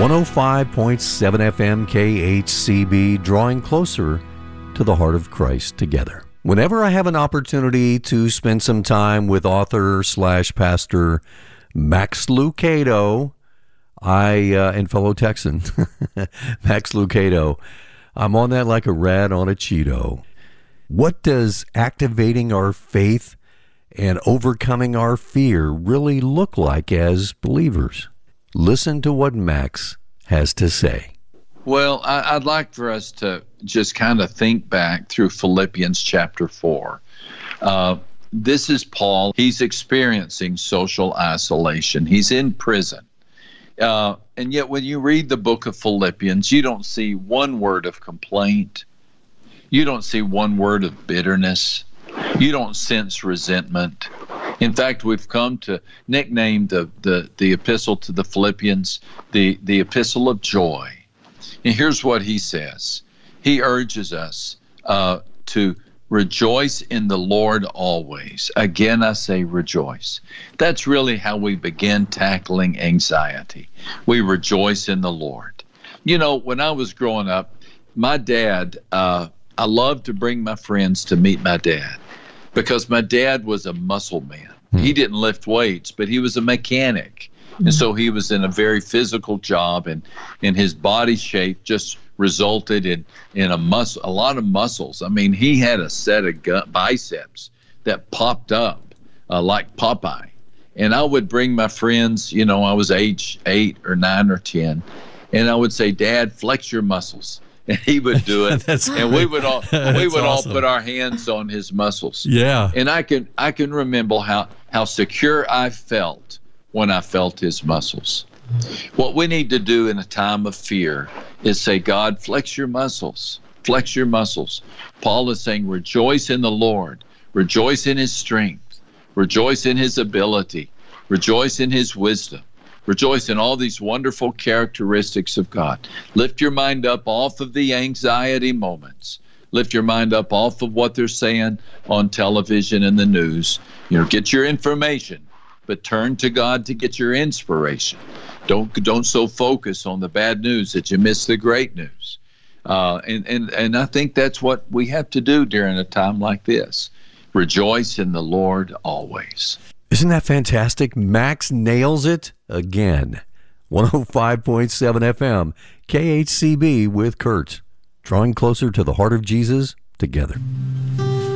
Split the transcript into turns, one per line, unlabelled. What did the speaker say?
105.7 FM KHCB, drawing closer to the heart of Christ together. Whenever I have an opportunity to spend some time with author/pastor Max Lucado, and fellow Texan, Max Lucado, I'm on that like a rat on a Cheeto. What does activating our faith and overcoming our fear really look like as believers? Listen to what Max has to say.
Well, I'd like for us to just kind of think back through Philippians chapter 4. This is Paul. He's experiencing social isolation. He's in prison. And yet when you read the book of Philippians, you don't see one word of complaint. You don't see one word of bitterness. You don't sense resentment. In fact, we've come to nickname the epistle to the Philippians the epistle of joy. And here's what he says. He urges us to rejoice in the Lord always. Again, I say rejoice. That's really how we begin tackling anxiety. We rejoice in the Lord. You know, when I was growing up, my dad, I loved to bring my friends to meet my dad because my dad was a muscle man. He didn't lift weights, but he was a mechanic. And so he was in a very physical job, and his body shape just resulted in a lot of muscles. I mean, he had a set of biceps that popped up like Popeye. And I would bring my friends, you know, I was age 8 or 9 or 10, and I would say, "Dad, flex your muscles." And he would do it, and we would all all put our hands on his muscles.
Yeah.
And I can remember how secure I felt when I felt his muscles. What we need to do in a time of fear is say, "God, flex your muscles. Flex your muscles." Paul is saying, rejoice in the Lord. Rejoice in his strength. Rejoice in his ability. Rejoice in his wisdom. Rejoice in all these wonderful characteristics of God. Lift your mind up off of the anxiety moments. Lift your mind up off of what they're saying on television and the news. You know, get your information, but turn to God to get your inspiration. Don't so focus on the bad news that you miss the great news. And I think that's what we have to do during a time like this. Rejoice in the Lord always.
Isn't that fantastic? Max nails it again. 105.7 FM, KHCB with Kurt, drawing closer to the heart of Jesus together.